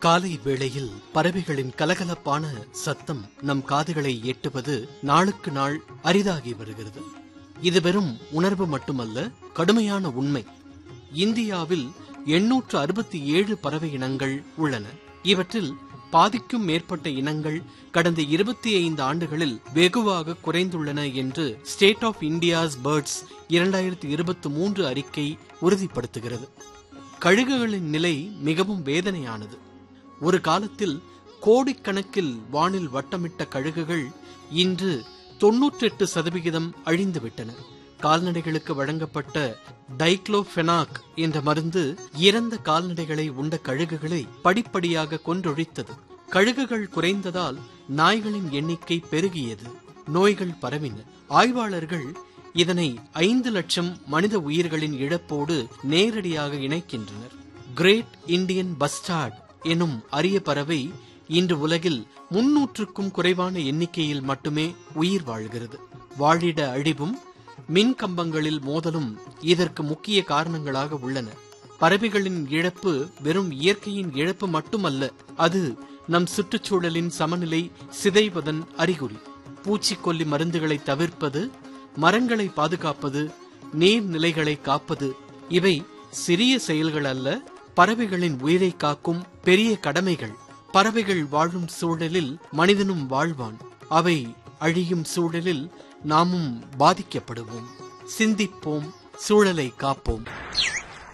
காலை வேளையில் பறவைகளின் கலகலப்பான சத்தம் நம் காதுகளை எட்டுவது நாளுக்கு நாள் அரிதாகி வருகிறது. இது வெறும் உணர்வு மட்டுமல்ல, கடுமையான உண்மை. இந்தியாவில் 867 பறவை இனங்கள் உள்ளன. இவற்றில் பாதிக்கும் மேற்பட்ட இனங்கள் கடந்த 25 ஆண்டுகளில் வெகுவாக குறைந்துள்ளன என்று ஸ்டேட் ஆஃப் இந்தியாஸ் பேர்ட்ஸ் 2023 அறிக்கை உறுதிப்படுத்துகிறது. கழுகுகளின் நிலை மிகவும் வேதனையானது. ஒரு காலத்தில் கோடிக்கணக்கில் வானில் வட்டமிட்ட கழுகுகள் இன்று 98% அழிந்துவிட்டன. கால்நடைகளுக்கு வழங்கப்பட்ட டைக்ளோபெனாக் என்ற மருந்து இறந்த கால்நடைகளை உண்ட கழுகுகளை படிப்படியாக கொன்றொழித்தது. கழுகுகள் குறைந்ததால் நாய்களின் எண்ணிக்கை பெருகியது, நோய்கள் பரவின. ஆய்வாளர்கள் இதனை 5 லட்சம் மனித உயிர்களின் இழப்போடு நேரடியாக இணைக்கின்றனர். கிரேட் இந்தியன் பஸ்டார்ட் எனும் அரிய பறவை இன்று உலகில் 300க்கும் குறைவான எண்ணிக்கையில் மட்டுமே உயிர் வாழ்கிறது. வாழிட அழிவும் மின் கம்பங்களில் மோதலும் இதற்கு முக்கிய காரணங்களாக உள்ளன. பறவைகளின் இழப்பு வெறும் இயற்கையின் இழப்பு மட்டுமல்ல, அது நம் சுற்றுச்சூழலின் சமநிலை சிதைவதன் அறிகுறி. பூச்சிக்கொல்லி மருந்துகளை தவிர்ப்பது, மரங்களை பாதுகாப்பது, நீர்நிலைகளை காப்பது இவை சிறிய செயல்கள் அல்ல, பறவைகளின் உயிரை காக்கும் பெரிய கடமைகள். பறவைகள் வாழும் சூழலில் மனிதனும் வாழ்வான். அவை அழியும் சூழலில் நாமும் பாதிக்கப்படுவோம். சிந்திப்போம், சூழலை காப்போம்.